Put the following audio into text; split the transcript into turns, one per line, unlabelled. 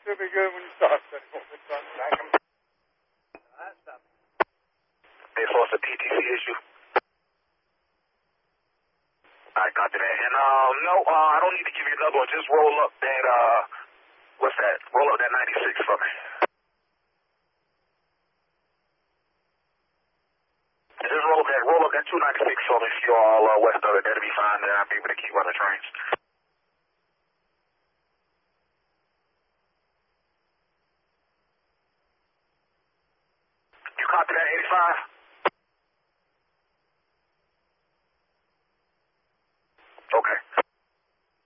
Should be good when you start.
Hey, so it's a PTC issue. I copy that. And, no, I don't need to give you another one. Just roll up that, what's that? Roll up that 96 for me. Just roll up that 296 for me if you're all west of it. That'll be fine. Then I'll be able to keep running trains. You copy that 85?